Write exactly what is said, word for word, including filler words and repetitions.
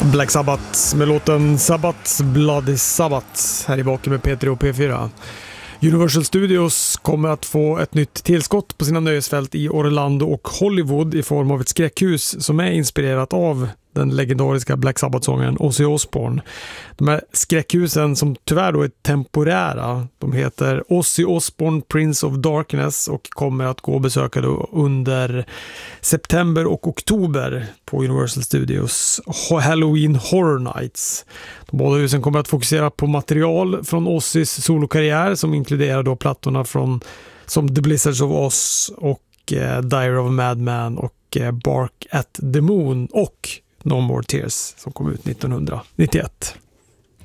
Black Sabbath med låten Sabbath Bloody Sabbath här i baken med P tre och P fyra. Universal Studios kommer att få ett nytt tillskott på sina nöjesfält i Orlando och Hollywood i form av ett skräckhus som är inspirerat av den legendariska Black Sabbath-sångaren Ozzy Osbourne. De här skräckhusen som tyvärr då är temporära, de heter Ozzy Osbourne Prince of Darkness och kommer att gå och besöka då under september och oktober på Universal Studios Halloween Horror Nights. De båda husen kommer att fokusera på material från Ozzys solokarriär som inkluderar då plattorna från som The Blizzards of Oz och eh, Diary of a Madman och eh, Bark at the Moon och No More Tears som kom ut nittonhundranittioett.